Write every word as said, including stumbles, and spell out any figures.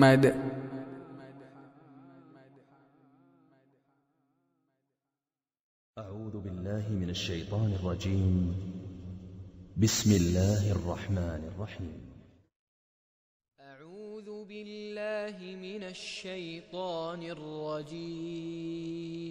أعوذ بالله من الشيطان الرجيم. بسم الله الرحمن الرحيم. أعوذ بالله من الشيطان الرجيم.